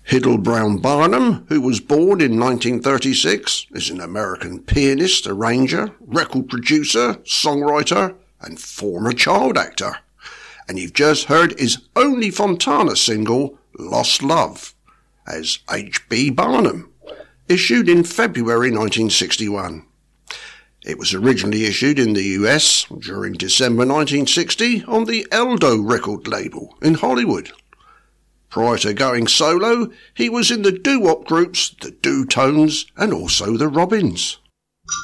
Hiddle Brown who was born in 1936, is an American pianist, arranger, record producer, songwriter, and former child actor. And you've just heard his only Fontana single, Lost Love, as H.B. Barnum, issued in February 1961. It was originally issued in the US during December 1960 on the Eldo record label in Hollywood. Prior to going solo, he was in the doo-wop groups the Do-Tones and also the Robins.